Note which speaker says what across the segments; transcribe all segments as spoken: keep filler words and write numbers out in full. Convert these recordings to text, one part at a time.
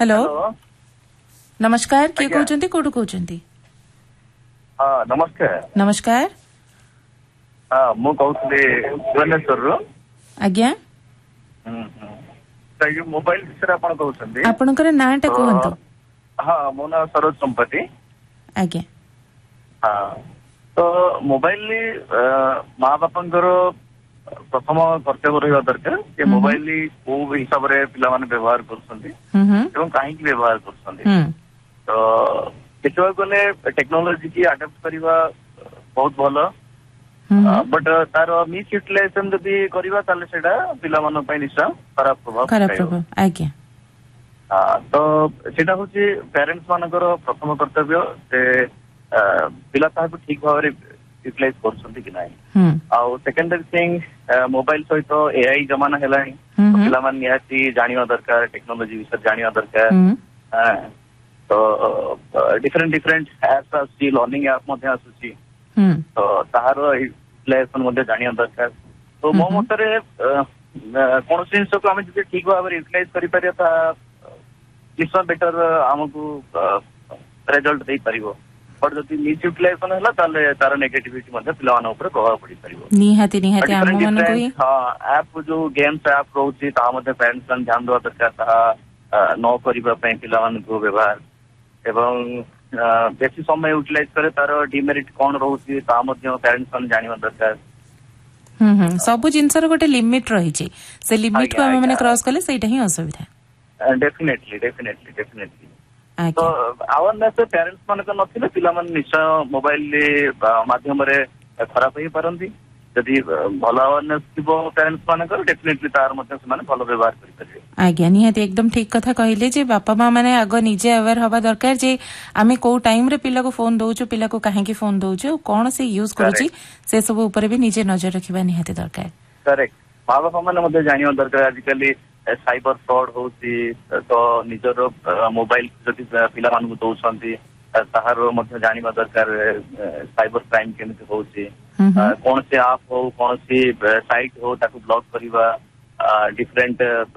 Speaker 1: hello नमस्कार किए कहउचंती कोठु कहउचंती
Speaker 2: हां नमस्कार
Speaker 1: नमस्कार
Speaker 2: हां मु कहउतले भुवनेश्वर रो
Speaker 1: आज्ञा
Speaker 2: हम्म तो ये मोबाइल विषय आपण कहउचंती
Speaker 1: आपनकर नाटा कहंतु
Speaker 2: हां मो ना सरोज संपत्ति
Speaker 1: आज्ञा
Speaker 2: हां तो मोबाइल माँ बापंकर प्रथम कर्तव्य रहा दरकार कि मोबाइल को हिसाब से पिला व्यवहार कर कहीं व्यवहार कर तो देखा गले टेक्नोलोजी की आडप्ट करवा बहुत भल बट तार मिस यूटिलाइजेशन जदि करवा ताले सेटा पिला मन पई निश्चय खराब प्रभाव
Speaker 1: खराब प्रभाव आज्ञा
Speaker 2: हां तो सेटा होची पेरेंट्स मानकर प्रथम कर्तव्य से पिला ताको ठीक भाव यूटिलाइज कर कि नहीं आउ सेकेंडरी थिंग मोबाइल सहित एआई जमाना है पिला मान निहाती जानिया दरकार टेक्नोलोजी विषय जानिया दरकार तो डिफरेंट डिफरेंट एप्स आसी लर्निंग ऐप मध्य आसुची तो ताहार यूटिलाइजेशन मध्य जानिया दरकार तो मो मतरे कौन जिनस को आम जो ठीक भाव यूटिलाइज करि परिया ता निश्चय बेटर आमको रिजल्ट दे परिबो बट जदि मिस यूटिलाइजेशन है ताले तार नेगेटिविटी मध्य पिला मान ऊपर प्रभाव पड़ी परिबो
Speaker 1: निहाती निहाती आम मन को
Speaker 2: हां ऐप जो गेम्स ऐप रोची ता मध्य पेरेंट्स मान ध्यान देवा दरकार ता न करिबा पई पिला मान को व्यवहार एवं बेसी समय यूटिलाइज करे तार डिमेरिट कोन रोची ता मध्य पेरेंट्स मान जानिबा दरकार
Speaker 1: हम्म हम्म सब जिंसर गोटे लिमिट रही छि से लिमिट को हम माने क्रॉस करले सेटा ही असुविधा
Speaker 2: डेफिनेटली डेफिनेटली डेफिनेटली तो अवेयरनेस पेरेंट्स मान नथिले पिला मान निश्चय मोबाइल माध्यम रे खराब होई परंती जदि भल अवेयरनेस थिबो पेरेंट्स मान डेफिनेटली तार मध्य से माने भल व्यवहार करि परिबे
Speaker 1: आज्ञा निहाती एकदम ठीक कथा कहले जे बापा माँ माने आगो निजे अवेयर हवा दरकार जे आमे को टाइम रे पिला को फोन दउछु पिला को काहे की फोन दउछु कोन से यूज करूची से सब ऊपर भी निजे नजर रखिबा निहाती दरकार
Speaker 2: करेक्ट माँ बापा माने मध्य जानियो दरकार आजिकली साइबर फ्रॉड होची तो निजर मोबाइल जदि पिला मान को दउछंती ताहार मध्य जानिबा दरकार साइबर क्राइम केमिति होची कौन से ऐप हो कौन सी साइट हो ताको ब्लॉक करवा डिफरेंट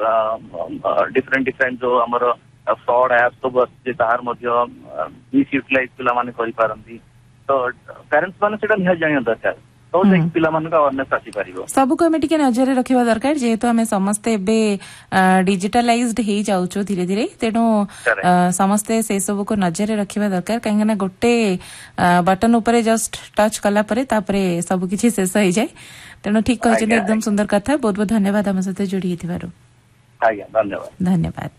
Speaker 2: डिफरेंट डिफरेंट जो हमर फ्रॉड ऐप सब अछि ताहार मध्य मिस यूटिलाइज पिला माने करि पारंती तो पेरेंट्स माने सेटा निहा जानिया दरकार तो जे पिला मान का अवेयरनेस आसी परिबो
Speaker 1: सब को हमें टिके नजर रखिबा दरकार जेहेतु हमें समस्त एबे डिजिटलाइज्ड हे जाउचो धीरे धीरे तेनो समस्त से सब को नजर रखिबा दरकार काहेना गोटे बटन ऊपर जस्ट टच कला परे तापरे सब किछि शेष हो जाय तेनो ठीक कहछन एकदम सुंदर कथा बहुत बहुत धन्यवाद हम साथे जोड़ी हेतिबारो
Speaker 2: आज्ञा धन्यवाद
Speaker 1: धन्यवाद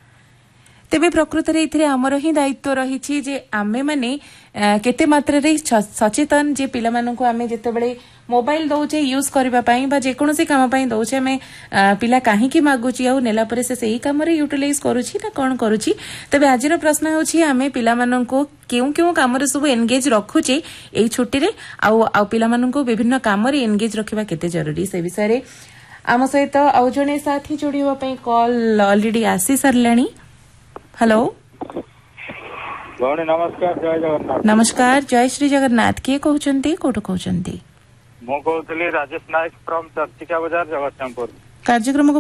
Speaker 1: तेबे प्रकृत रे इथरे हमर ही दायित्व रही छी जे आमे माने केते मात्रा रे सचेतन जे पिला मानन को आमे जते बेले मोबाइल दउचे यूज करबा पई बा जे कोनोसी काम पई दउचे आमे पिला काहे की मागुची आ नेला परे से सही काम रे यूटिलाइज करूची ना कोन करूची तबे आजिर प्रश्न होची आमे पिला मानन को केउ केउ काम रे सब एंगेज रखुची एई छुट्टी रे आ आ पिला मानन को विभिन्न काम रे एंगेज रखिबा केते जरूरी से विषय रे आम सहित आउ जने साथी जोड़िबा पई कॉल ऑलरेडी आसी सरलाणी हेलो
Speaker 3: नमस्कार जय जगन्नाथ
Speaker 1: नमस्कार जय श्री जगन्नाथ किए कहउचंती कोठो कहउचंती
Speaker 3: मो कहउतली राजेश नायक फ्रॉम चर्चिका बाजार जगतसिंहपुर
Speaker 1: कार्यक्रम